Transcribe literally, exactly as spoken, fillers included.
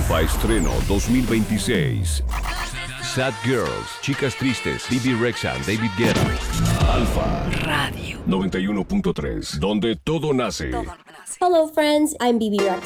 Alfa Estreno dos mil veintiséis. Sad Girls, Chicas Tristes, B B Rexha, David Guetta. Alfa Radio noventa y uno punto tres, donde todo nace. Todo nace. Hello, friends. I'm B B Rex.